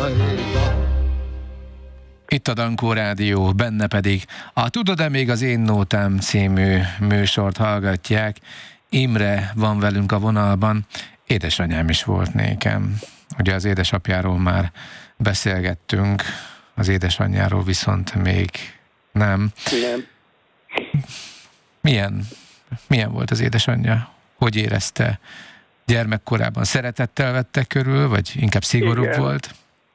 Itt a Dankó Rádió, benne pedig a Tudod-e még az én nótám című műsort hallgatják. Imre van velünk a vonalban, édesanyám is volt nékem. Ugye az édesapjáról már beszélgettünk, az édesanyjáról viszont még nem. Milyen volt az édesanyja? Hogy érezte gyermekkorában? Szeretettel vette körül, vagy inkább szigorúbb volt?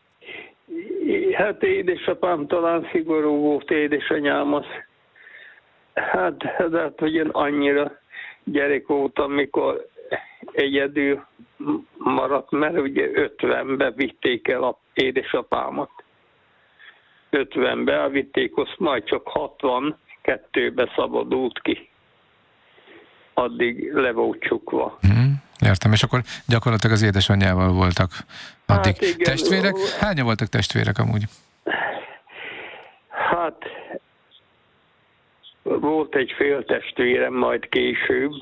Hát édesapám talán szigorú volt, édesanyám az. Hát hogy én annyira gyerek voltam, mikor egyedül maradt, mert ugye 50-be vitték el az édesapámat. 50-be elvitték, azt majd csak 62-be szabadult ki. Addig le volt csukva. Értem, és akkor gyakorlatilag az édesanyjával voltak addig. Hát igen, testvérek? Hányan voltak testvérek amúgy? Hát volt egy féltestvérem, majd később,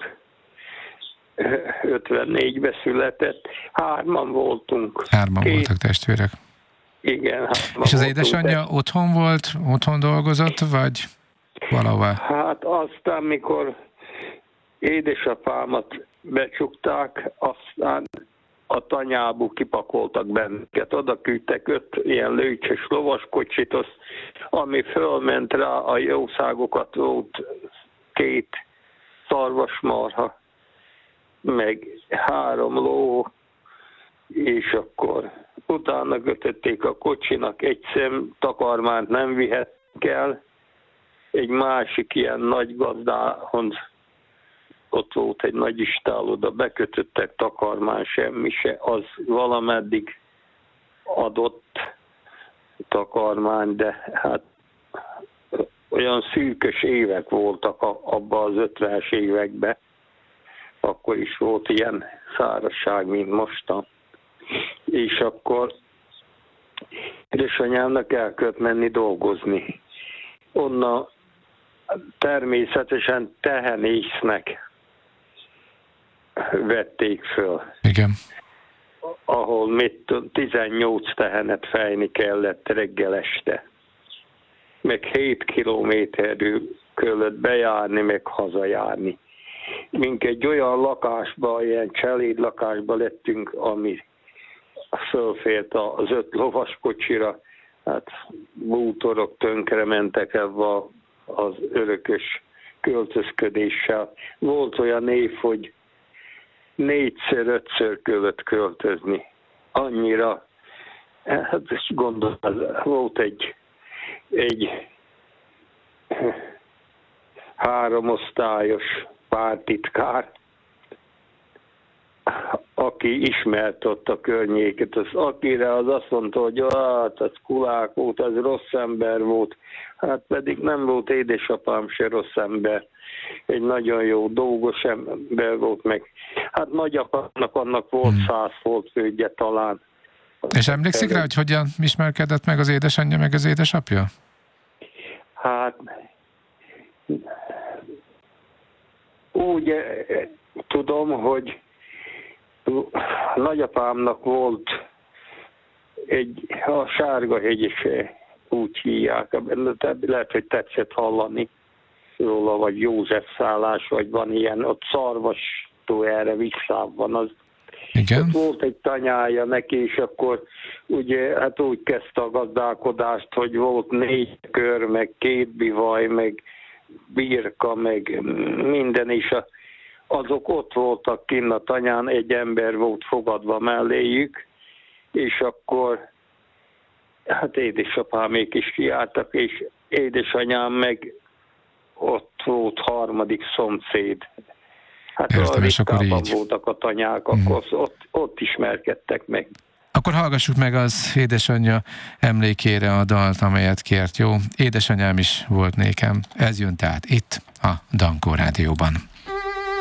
54-be született. 3-an voltunk. 3-an voltak testvérek. Igen. És az édesanyja otthon volt, otthon dolgozott, vagy valahol? Hát aztán, mikor édesapámat becsukták, aztán a tanyából kipakoltak bennünket. Oda küldtek 5 ilyen lőcses lovaskocsit, ami fölment rá a jószágokat, volt 2 szarvasmarha, meg 3 ló, és akkor utána kötötték a kocsinak, egy szem takarmányt nem vihettek el, egy másik ilyen nagy gazdához, ott volt egy nagy istál, oda bekötöttek takarmány, semmi se, az valameddig adott takarmány, de hát olyan szűkös évek voltak abban az 50-es években, akkor is volt ilyen szárazság, mint mostan. És akkor édesanyámnak el kellett menni dolgozni. Onnan természetesen tehenésznek vették föl. Igen. Ahol 18 tehenet fejni kellett reggel este. Meg 7 kilométerről kellett bejárni, meg hazajárni. Mink egy olyan lakásba, ilyen cseléd lakásba lettünk, ami fölfért az 5 lovaskocsira. Hát bútorok tönkre mentek ebbe az örökös költözködéssel. Volt olyan év, hogy 4-5-ször kellett költözni. Annyira, hát ezt gondolom, volt egy 3 osztályos pártitkár, aki ismerte ott a környéket, akire az azt mondta, hogy hát az kulák volt, az rossz ember volt, hát pedig nem volt édesapám se rossz ember, egy nagyon jó dolgos ember volt, meg hát nagyapámnak annak volt 100 foltfődje talán. És emlékszik rá, hogy hogyan ismerkedett meg az édesanyja, meg az édesapja? Hát úgy tudom, hogy nagyapámnak volt a Sárgahegy, úgy hívják, lehet, hogy tetszett hallani róla, vagy József szállás, vagy van ilyen, ott szarvastó erre visszább van az. Igen. Ott volt egy tanyája neki, és akkor ugye, hát úgy kezdte a gazdálkodást, hogy volt 4 kör, meg 2 bivaj, meg birka, meg minden is. Azok ott voltak kinn a tanyán, egy ember volt fogadva melléjük, és akkor hát édesapámék is kiálltak, és édesanyám meg ott volt 3. szomszéd. Hát értem, és akkor így voltak a tanyák, akkor ott ismerkedtek meg. Akkor hallgassuk meg az édesanyja emlékére a dalt, amelyet kért, jó? Édesanyám is volt nékem. Ez jön tehát itt a Dankó Rádióban.